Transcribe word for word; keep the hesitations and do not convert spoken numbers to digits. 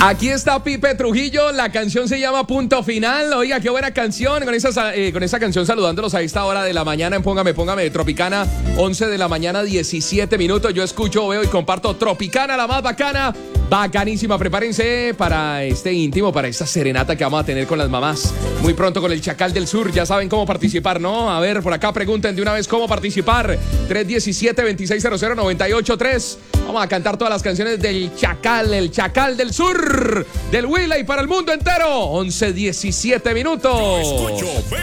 Aquí está Pipe Trujillo, la canción se llama Punto Final. Oiga, qué buena canción. Con esa, eh, con esa canción saludándolos a esta hora de la mañana en Póngame, Póngame de Tropicana, once de la mañana, diecisiete minutos. Yo escucho, veo y comparto Tropicana, la más bacana. Bacanísima, prepárense para este íntimo, para esta serenata que vamos a tener con las mamás. Muy pronto con el Chacal del Sur, ya saben cómo participar, ¿no? A ver, por acá pregunten de una vez cómo participar. tres uno siete, dos seis cero cero, nueve ocho tres. Vamos a cantar todas las canciones del Chacal, el Chacal del Sur, del Huila y para el mundo entero. once diecisiete minutos.